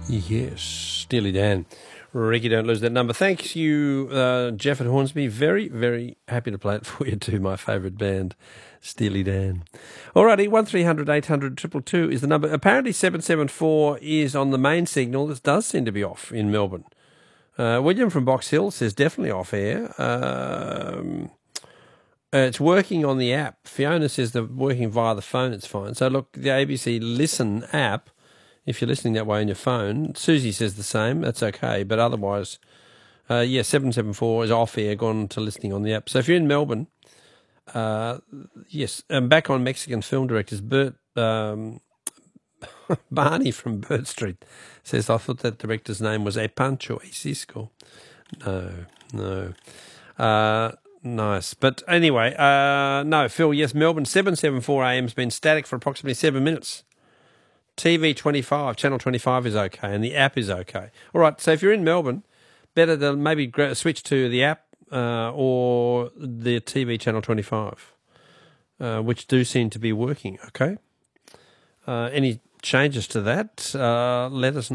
Yes, Steely Dan. Ricky, don't lose that number. Thanks you, Jeff at Hornsby. Very, very happy to play it for you too, my favourite band, Steely Dan. Alrighty, 1300 800 222 is the number. Apparently 774 is on the main signal. This does seem to be off in Melbourne. William from Box Hill says definitely off air. It's working on the app. Fiona says they're working via the phone. It's fine. So look, the ABC Listen app, if you're listening that way on your phone, Susie says the same. That's okay. But otherwise, 774 is off air, gone to listening on the app. So if you're in Melbourne, yes, back on Mexican film directors, Bert Barney from Burt Street says, I thought that director's name was Epancho Cisco. No. Nice. But anyway, no, Phil, yes, Melbourne 774 AM has been static for approximately 7 minutes. TV 25, Channel 25 is okay, and the app is okay. All right, so if you're in Melbourne, better to maybe switch to the app or the TV Channel 25, which do seem to be working, okay? Any changes to that, let us know.